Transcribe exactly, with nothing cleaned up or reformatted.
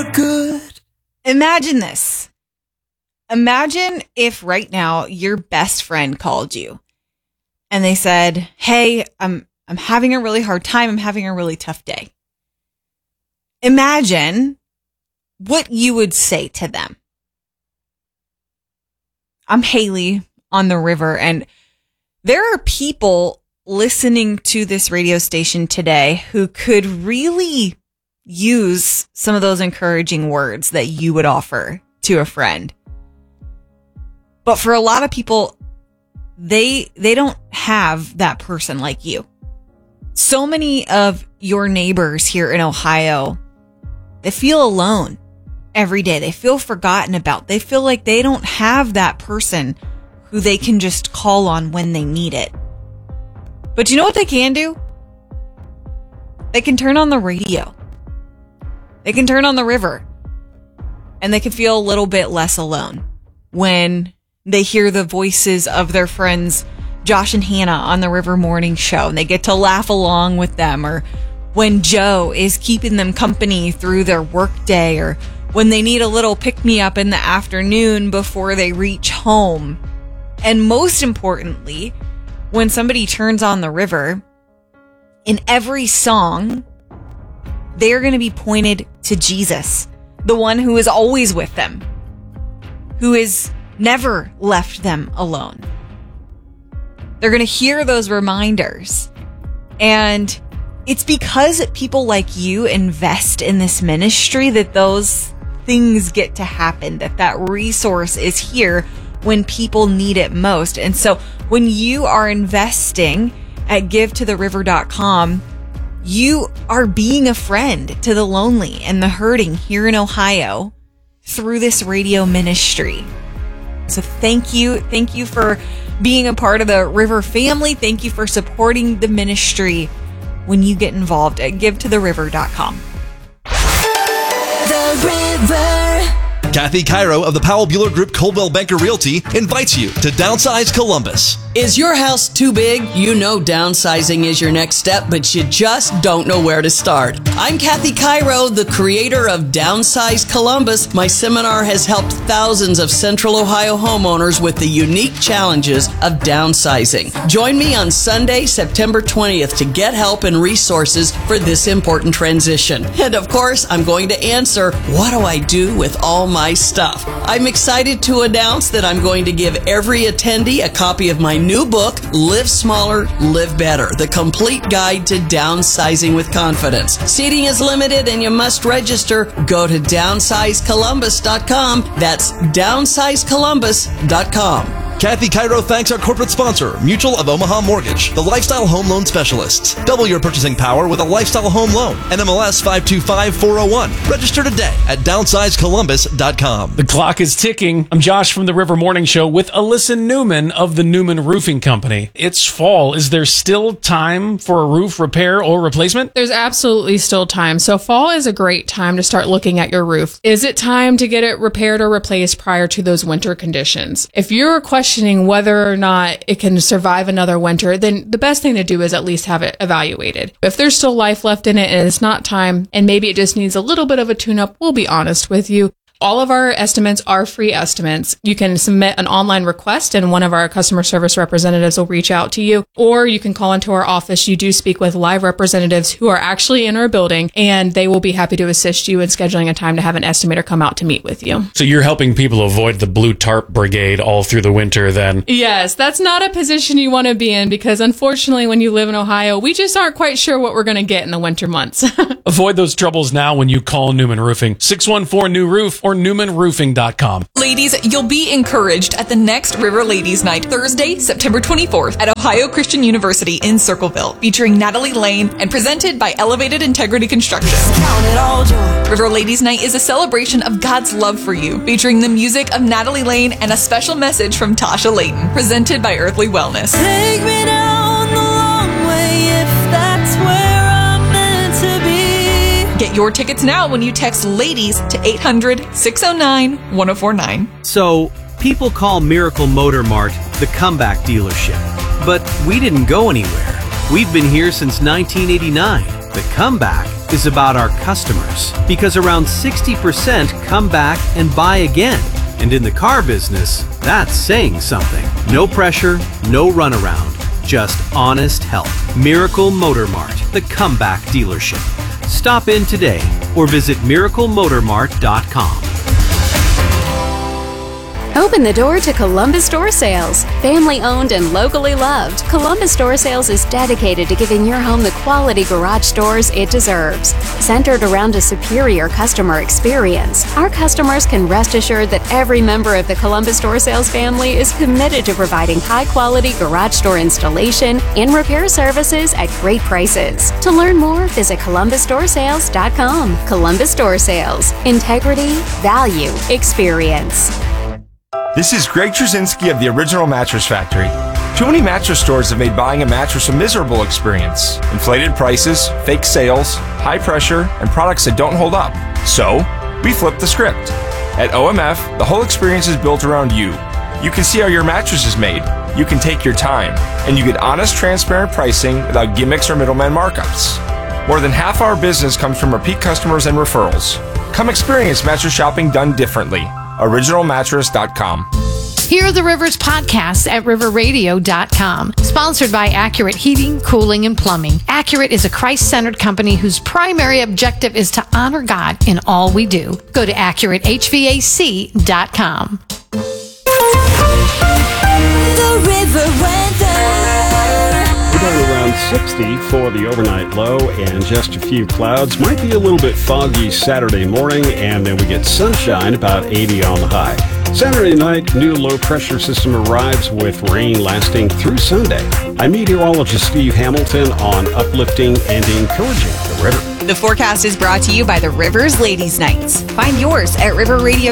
for good. Imagine this. Imagine if right now your best friend called you and they said, hey, I'm I'm having a really hard time. I'm having a really tough day. Imagine what you would say to them. I'm Haley on the river, and there are people listening to this radio station today who could really use some of those encouraging words that you would offer to a friend. But for a lot of people, they they don't have that person like you. So many of your neighbors here in Ohio, they feel alone every day. They feel forgotten about. They feel like they don't have that person who they can just call on when they need it. But you know what they can do? They can turn on the radio. They can turn on the river. And they can feel a little bit less alone when they hear the voices of their friends Josh and Hannah on the River Morning Show, and they get to laugh along with them, or when Joe is keeping them company through their work day, or when they need a little pick-me-up in the afternoon before they reach home. And most importantly, when somebody turns on the river, in every song, they're going to be pointed to Jesus, the one who is always with them, who has never left them alone. They're going to hear those reminders. And it's because people like you invest in this ministry that those things get to happen, that that resource is here when people need it most. And so when you are investing at give to the river dot com, you are being a friend to the lonely and the hurting here in Ohio through this radio ministry. So thank you. Thank you for being a part of the River family. Thank you for supporting the ministry when you get involved at give to the river dot com. The River. Kathy Cairo of the Powell Bueller Group Coldwell Banker Realty invites you to Downsize Columbus. Is your house too big? You know downsizing is your next step, but you just don't know where to start. I'm Kathy Cairo, the creator of Downsize Columbus. My seminar has helped thousands of Central Ohio homeowners with the unique challenges of downsizing. Join me on Sunday, September twentieth to get help and resources for this important transition. And of course, I'm going to answer, what do I do with all my stuff? I'm excited to announce that I'm going to give every attendee a copy of my new book, Live Smaller, Live Better, the complete guide to downsizing with confidence. Seating is limited and you must register. Go to downsize columbus dot com. That's downsize columbus dot com. Kathy Cairo thanks our corporate sponsor, Mutual of Omaha Mortgage, the lifestyle home loan specialists. Double your purchasing power with a lifestyle home loan. N M L S five two five four oh one. Register today at downsize columbus dot com. The clock is ticking. I'm Josh from the River Morning Show with Alyssa Newman of the Newman Roofing Company. It's fall. Is there still time for a roof repair or replacement? There's absolutely still time. So fall is a great time to start looking at your roof. Is it time to get it repaired or replaced prior to those winter conditions? If you're questioning whether or not it can survive another winter, then the best thing to do is at least have it evaluated. If there's still life left in it and it's not time, and maybe it just needs a little bit of a tune-up, we'll be honest with you. All of our estimates are free estimates. You can submit an online request and one of our customer service representatives will reach out to you, or you can call into our office. You do speak with live representatives who are actually in our building, and they will be happy to assist you in scheduling a time to have an estimator come out to meet with you. So you're helping people avoid the blue tarp brigade all through the winter then? Yes, that's not a position you want to be in, because unfortunately when you live in Ohio, we just aren't quite sure what we're going to get in the winter months. Avoid those troubles now when you call Newman Roofing. six one four new roof or newman roofing dot com. Ladies, you'll be encouraged at the next River Ladies Night, Thursday, September twenty-fourth at Ohio Christian University in Circleville, featuring Natalie Lane and presented by Elevated Integrity Construction. Count it all joy. River Ladies Night is a celebration of God's love for you, featuring the music of Natalie Lane and a special message from Tasha Layton, presented by Earthly Wellness. Take me down the long way if that's where I'm meant to be. Get your tickets now when you text LADIES to eight hundred, six oh nine, one oh four nine. So, people call Miracle Motor Mart the comeback dealership. But we didn't go anywhere. We've been here since nineteen eighty-nine. The comeback is about our customers, because around sixty percent come back and buy again. And in the car business, that's saying something. No pressure, no runaround, just honest help. Miracle Motor Mart, the comeback dealership. Stop in today or visit miracle motor mart dot com. Open the door to Columbus Door Sales. Family owned and locally loved, Columbus Door Sales is dedicated to giving your home the quality garage doors it deserves. Centered around a superior customer experience, our customers can rest assured that every member of the Columbus Door Sales family is committed to providing high-quality garage door installation and repair services at great prices. To learn more, visit columbus door sales dot com. Columbus Door Sales. Integrity, value, experience. This is Greg Trzynski of the Original Mattress Factory. Too many mattress stores have made buying a mattress a miserable experience. Inflated prices, fake sales, high pressure, and products that don't hold up. So, we flipped the script. At O M F, the whole experience is built around you. You can see how your mattress is made. You can take your time. And you get honest, transparent pricing without gimmicks or middleman markups. More than half our business comes from repeat customers and referrals. Come experience mattress shopping done differently. original mattress dot com. Hear the Rivers podcasts at river radio dot com. Sponsored by Accurate Heating, Cooling, and Plumbing. Accurate is a Christ-centered company whose primary objective is to honor God in all we do. Go to accurate h v a c dot com. The river weather. We're down around sixty for the overnight low and just a few clouds. Might be a little bit foggy Saturday morning, and then we get sunshine, about eighty on the high. Saturday night, new low-pressure system arrives with rain lasting through Sunday. I'm meteorologist Steve Hamilton on uplifting and encouraging the river. The forecast is brought to you by the Rivers Ladies Nights. Find yours at river radio